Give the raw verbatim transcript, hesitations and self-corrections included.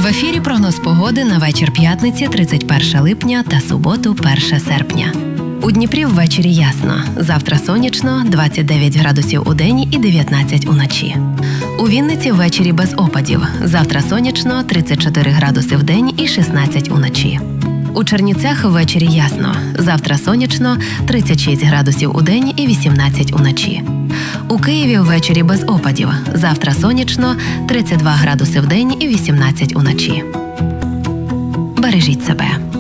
В ефірі прогноз погоди на вечір п'ятниці тридцять першого липня та суботу першого серпня. У Дніпрі ввечері ясно. Завтра сонячно, двадцять дев'ять градусів у день і дев'ятнадцять уночі. У Вінниці ввечері без опадів. Завтра сонячно, тридцять чотири градуси в день і шістнадцять уночі. У Чернівцях ввечері ясно. Завтра сонячно, тридцять шість градусів у день і вісімнадцять уночі. У Києві ввечері без опадів. Завтра сонячно, тридцять два градуси в день і вісімнадцять уночі. Бережіть себе.